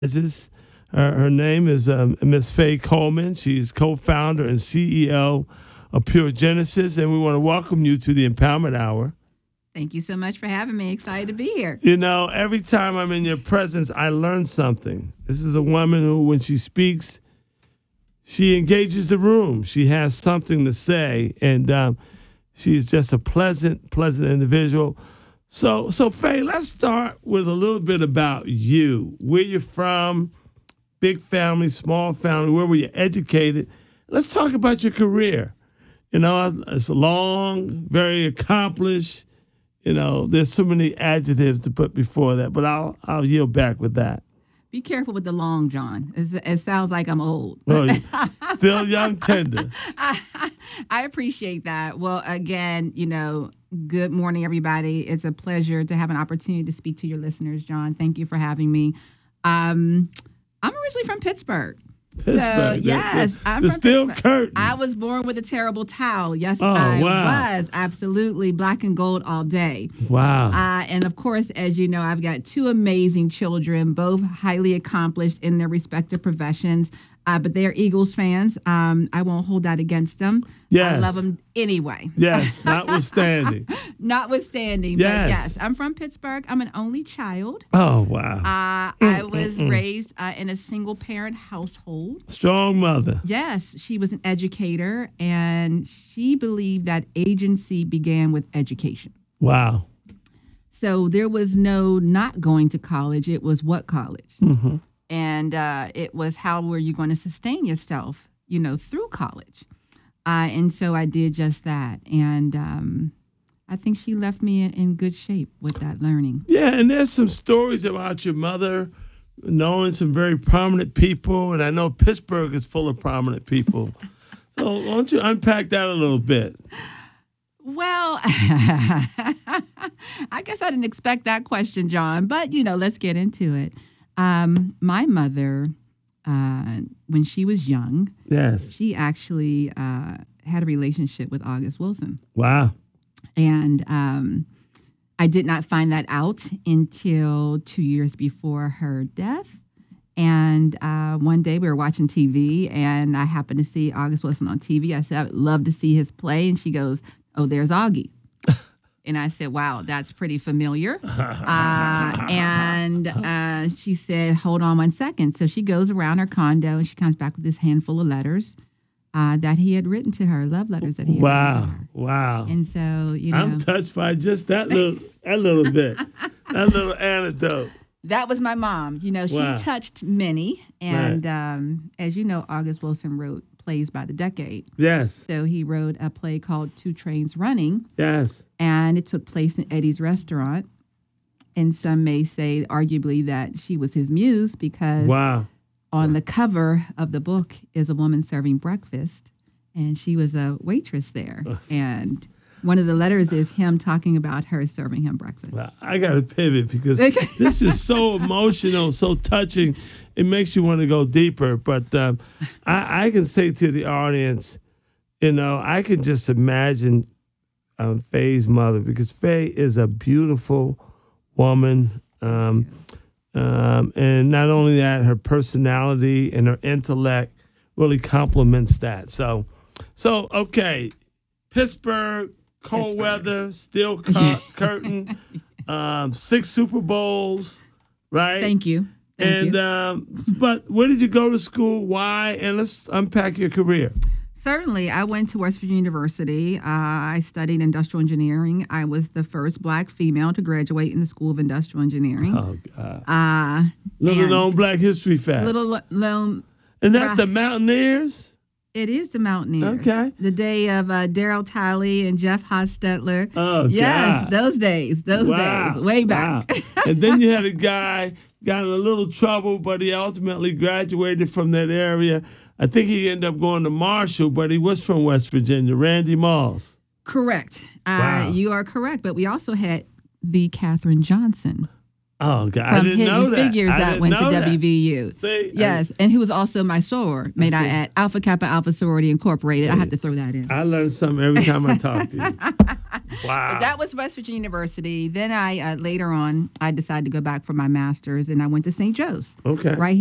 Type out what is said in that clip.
Her name is Miss Faye Coleman. She's co-founder and CEO of Pure Genesis, and we want to welcome you to the Empowerment Hour. Thank you so much for having me. Excited to be here. You know, every time I'm in your presence, I learn something. This is a woman who, when she speaks, she engages the room. She has something to say, and she's just a pleasant individual. So Faye, let's start with a little bit about you. Where you're from, big family, small family, where were you educated? Let's talk about your career. You know, it's long, very accomplished. You know, there's so many adjectives to put before that, but I'll yield back with that. Be careful with the long, John. It sounds like I'm old. Oh, still young, tender. I appreciate that. Well, again, you know, good morning, everybody. It's a pleasure to have an opportunity to speak to your listeners, John. Thank you for having me. I'm originally from Pittsburgh. So, yes, I'm the from Steel Pittsburgh. Curtain. I was born with a terrible towel. Yes, wow. was. Absolutely. Black and gold all day. Wow. And of course, as you know, I've got two amazing children, both highly accomplished in their respective professions. But they're Eagles fans. I won't hold that against them. Yes. I love them anyway. Yes, notwithstanding. Notwithstanding. Yes. But yes, I'm from Pittsburgh. I'm an only child. Oh, wow. I was raised in a single-parent household. Strong mother. Yes, she was an educator, and she believed that agency began with education. Wow. So there was no not going to college. It was what college. Mm-hmm. And it was how were you going to sustain yourself, you know, through college. And so I did just that. And I think she left me in good shape with that learning. Yeah, and there's some stories about your mother knowing some very prominent people. And I know Pittsburgh is full of prominent people. So why don't you unpack that a little bit? Well, I guess I didn't expect that question, John. But, you know, let's get into it. My mother, when she was young, yes, she actually had a relationship with August Wilson. Wow. And I did not find that out until 2 years before her death. And one day we were watching TV, and I happened to see August Wilson on TV. I said, I would love to see his play. And she goes, oh, there's Augie. And I said, wow, that's pretty familiar. And she said, hold on one second. So she goes around her condo and she comes back with this handful of letters that he had written to her, love letters that he had written to her. Wow. And so, you know. I'm touched by just that little bit, that little anecdote. That was my mom. You know, she touched many. And as you know, August Wilson wrote plays by the decade. Yes. So he wrote a play called Two Trains Running. Yes. And it took place in Eddie's restaurant. And some may say, arguably, that she was his muse because on the cover of the book is a woman serving breakfast. And she was a waitress there. And one of the letters is him talking about her serving him breakfast. Well, I got to pivot because this is so emotional, so touching. It makes you want to go deeper. But I can say to the audience, you know, I can just imagine Faye's mother because Faye is a beautiful woman. And not only that, her personality and her intellect really complements that. So okay, Pittsburgh. Cold weather, Steel Curtain, 6 Super Bowls, right? Thank you. But where did you go to school? Why? And let's unpack your career. Certainly. I went to West Virginia University. I studied industrial engineering. I was the first Black female to graduate in the School of Industrial Engineering. Oh, God. Little known Black history fact. Little known. And that's the Mountaineers? It is the Mountaineers. Okay. The day of Darryl Talley and Jeff Hostetler. Oh, yes, God. those days, way back. Wow. And then you had a guy got in a little trouble, but he ultimately graduated from that area. I think he ended up going to Marshall, but he was from West Virginia, Randy Moss. Correct. Wow. You are correct. But we also had the Katherine Johnson. Oh, God. From I didn't know Hidden that. Figures that went to WVU. See? Yes, and who was also my soror, may I add, Alpha Kappa Alpha Sorority Incorporated. I have to throw that in. I learn something every time I talk to you. Wow. But that was West Virginia University. Then I later on I decided to go back for my master's, and I went to St. Joe's. Okay. Right here.